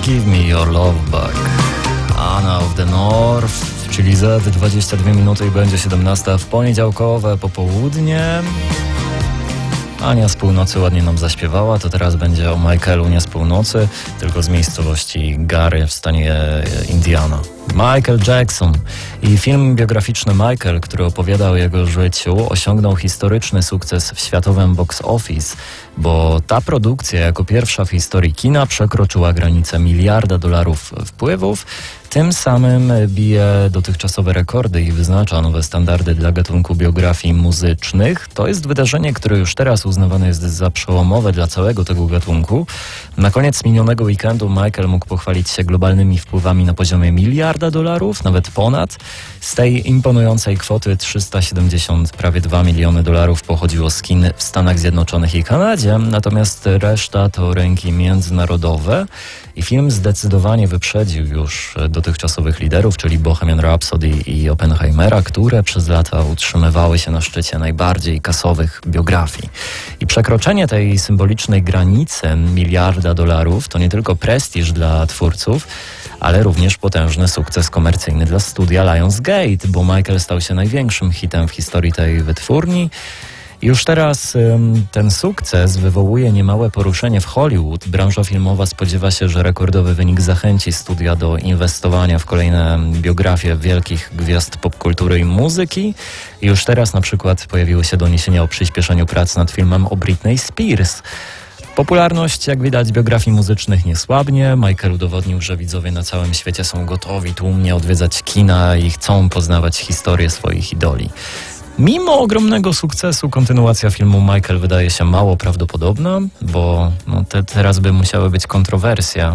Give Me Your Love Back. Anna of the North, czyli Z, 22 minuty i będzie 17 w poniedziałkowe popołudnie. Ania z północy ładnie nam zaśpiewała, to teraz będzie o Michaelu nie z północy, tylko z miejscowości Gary w stanie Indiana. Michael Jackson i film biograficzny Michael, który opowiada o jego życiu, osiągnął historyczny sukces w światowym box office, bo ta produkcja jako pierwsza w historii kina przekroczyła granicę $1 miliarda wpływów. Tym samym bije dotychczasowe rekordy i wyznacza nowe standardy dla gatunku biografii muzycznych. To jest wydarzenie, które już teraz uznawane jest za przełomowe dla całego tego gatunku. Na koniec minionego weekendu Michael mógł pochwalić się globalnymi wpływami na poziomie $1 miliarda, nawet ponad. Z tej imponującej kwoty 370, prawie $2 miliony pochodziło z kin w Stanach Zjednoczonych i Kanadzie, natomiast reszta to rynki międzynarodowe i film zdecydowanie wyprzedził już dotychczasowych liderów, czyli Bohemian Rhapsody i Oppenheimera, które przez lata utrzymywały się na szczycie najbardziej kasowych biografii. I przekroczenie tej symbolicznej granicy $1 miliarda to nie tylko prestiż dla twórców, ale również potężny sukces komercyjny dla studia Lionsgate, bo Michael stał się największym hitem w historii tej wytwórni. Już teraz ten sukces wywołuje niemałe poruszenie w Hollywood. Branża filmowa spodziewa się, że rekordowy wynik zachęci studia do inwestowania w kolejne biografie wielkich gwiazd popkultury i muzyki. Już teraz na przykład pojawiły się doniesienia o przyspieszeniu prac nad filmem o Britney Spears. Popularność, jak widać, biografii muzycznych nie słabnie. Michael udowodnił, że widzowie na całym świecie są gotowi tłumnie odwiedzać kina i chcą poznawać historię swoich idoli. Mimo ogromnego sukcesu kontynuacja filmu Michael wydaje się mało prawdopodobna, bo teraz by musiały być kontrowersje,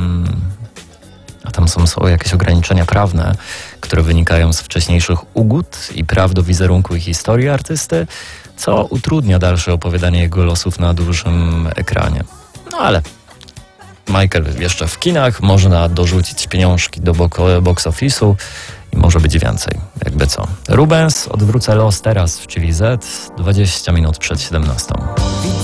a tam są jakieś ograniczenia prawne, które wynikają z wcześniejszych ugód i praw do wizerunku i historii artysty, co utrudnia dalsze opowiadanie jego losów na dużym ekranie. No ale Michael jeszcze w kinach, można dorzucić pieniążki do box office'u i może być więcej, jakby co. Rubens, Odwrócę los teraz w Chili Z, 20 minut przed 17.